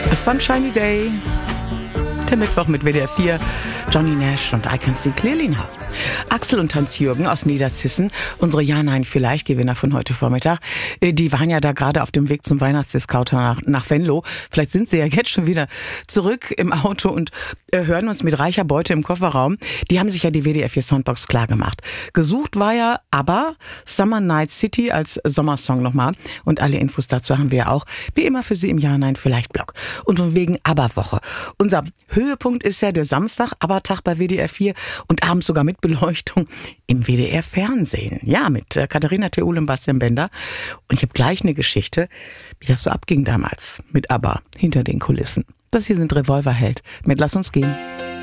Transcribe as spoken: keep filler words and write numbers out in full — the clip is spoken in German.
A Sunshiny Day. Der Mittwoch mit W D R vier. Johnny Nash und I Can See Clearly Now. Axel und Hans-Jürgen aus Niederzissen, unsere Ja-Nein-Vielleicht-Gewinner von heute Vormittag, die waren ja da gerade auf dem Weg zum Weihnachtsdiscounter nach, nach Venlo. Vielleicht sind sie ja jetzt schon wieder zurück im Auto und äh, hören uns mit reicher Beute im Kofferraum. Die haben sich ja die W D R vier Soundbox klar gemacht. Gesucht war ja aber Summer Night City als Sommersong nochmal. Und alle Infos dazu haben wir auch, wie immer, für Sie im Ja-Nein-Vielleicht-Blog. Und von wegen Aber-Woche. Unser Höhepunkt ist ja der Samstag, Aber-Tag bei W D R vier und abends sogar mit Beleuchtung im W D R-Fernsehen. Ja, mit äh, Katharina Theol und Bastian Bender. Und ich habe gleich eine Geschichte, wie das so abging damals mit ABBA hinter den Kulissen. Das hier sind Revolverheld mit Lass uns gehen.